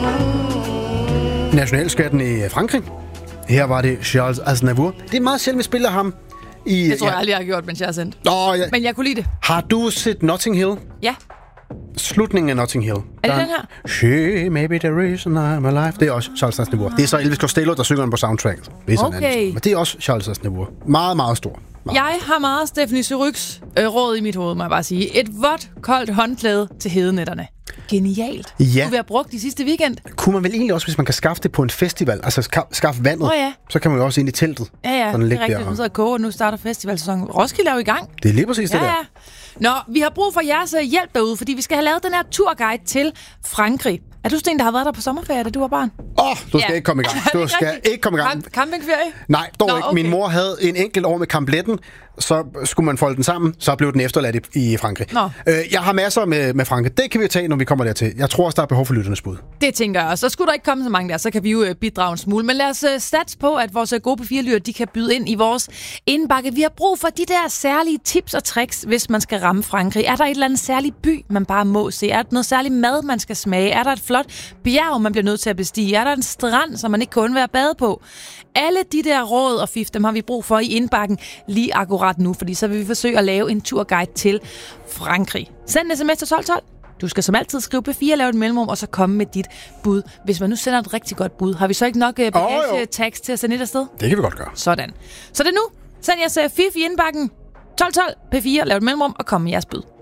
Nationalskatten i Frankrig. Her var det Charles Aznavour. Det er meget sjældent, vi spiller ham. Det tror jeg aldrig, jeg har gjort, mens jeg har sendt. Ja. Men jeg kunne lide det. Har du set Notting Hill? Ja. Slutningen af Notting Hill. Er det den her? She may be the reason I'm alive. Det er også Charles Aznavour. Det er så Elvis Costello, der synger den på soundtracket. Okay. Men det er også Charles Aznavour. Meget, meget stor. Jeg har meget Stephanie Suryks råd i mit hoved, må jeg bare sige. Et vådt, koldt håndklæde til hedenætterne. Genialt. Ja. Du vil have brugt de sidste weekend. Kunne man vel egentlig også, hvis man kan skaffe det på en festival, altså skaffe vandet, så kan man jo også ind i teltet. Ja, det er rigtigt. Nu sidder og koger, nu starter festivalsæsonen. Roskilde er jo i gang. Det er lige præcis det der. Nå, vi har brug for jeres hjælp derude, fordi vi skal have lavet den her turguide til Frankrig. Er du sådan en, der har været der på sommerferie, da du var barn? Du skal ikke komme i gang. Du skal ikke komme i gang. Campingferie? Nej, dog ikke. Okay. Min mor havde en enkelt år med Campletten, så skulle man folde den sammen, så blev den efterladt i Frankrig. Jeg har masser med Frankrig. Det kan vi tage, når vi kommer dertil. Jeg tror også, der er behov for lytternes bud. Det tænker jeg også. Så skulle der ikke komme så mange der, så kan vi jo bidrage en smule. Men lad os satse på, at vores gode P4-lytter, de kan byde ind i vores indbakke. Vi har brug for de der særlige tips og tricks, hvis man skal ramme Frankrig. Er der et eller andet særligt by, man bare må se? Er der noget særligt mad, man skal smage? Er der et flot bjerg, man bliver nødt til at bestige? Er der en strand, som man ikke kan undvære at bade på? Alle de der råd og fif, dem har vi brug for i indbakken lige akkurat nu, fordi så vil vi forsøge at lave en turguide til Frankrig. Send en sms til 1212. Du skal som altid skrive P4, lave et mellemrum, og så komme med dit bud. Hvis man nu sender et rigtig godt bud, har vi så ikke nok bagage-tags til at sende et afsted? Det kan vi godt gøre. Sådan. Så det er nu. Send jeres fif i indbakken. 1212 P4, lav et mellemrum og kom med jeres bud.